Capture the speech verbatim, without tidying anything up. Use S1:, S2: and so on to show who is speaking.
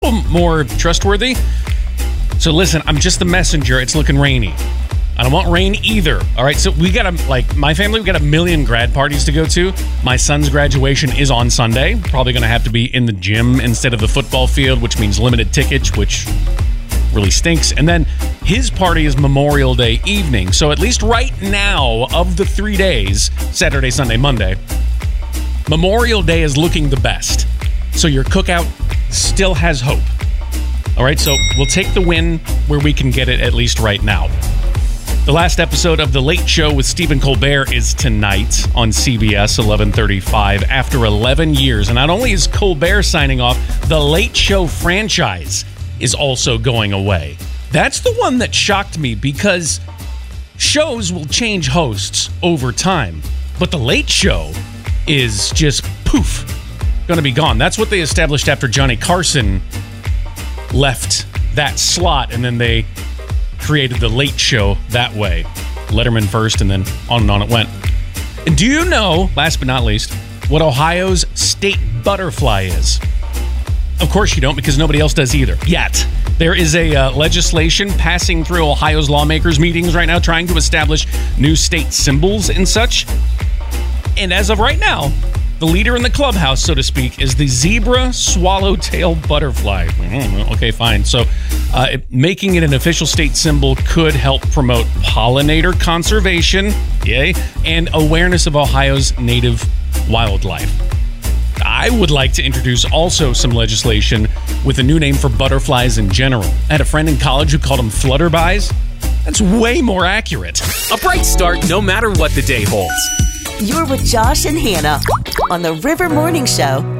S1: little more trustworthy. So listen, I'm just the messenger. It's looking rainy. I don't want rain either. All right, so we got a, like, my family, we got a million grad parties to go to. My son's graduation is on Sunday. Probably going to have to be in the gym instead of the football field, which means limited tickets, which really stinks. And then his party is Memorial Day evening. So at least right now, of the three days, Saturday, Sunday, Monday, Memorial Day is looking the best. So your cookout still has hope. All right, so we'll take the win where we can get it, at least right now. The last episode of The Late Show with Stephen Colbert is tonight on C B S eleven thirty-five after eleven years. And not only is Colbert signing off, The Late Show franchise is also going away. That's the one that shocked me because shows will change hosts over time. But The Late Show is just poof, going to be gone. That's what they established after Johnny Carson left that slot, and then they created The Late Show that way. Letterman first, and then on and on it went. And do you know, last but not least, what Ohio's state butterfly is? Of course you don't, because nobody else does either. Yet. There is a uh, legislation passing through Ohio's lawmakers' meetings right now trying to establish new state symbols and such. And as of right now, the leader in the clubhouse, so to speak, is the zebra swallowtail butterfly. Mm, okay, fine. So uh, it, making it an official state symbol could help promote pollinator conservation, yay, and awareness of Ohio's native wildlife. I would like to introduce also some legislation with a new name for butterflies in general. I had a friend in college who called them flutterbys. That's way more accurate.
S2: A bright start no matter what the day holds.
S3: You're with Josh and Hannah on the River Morning Show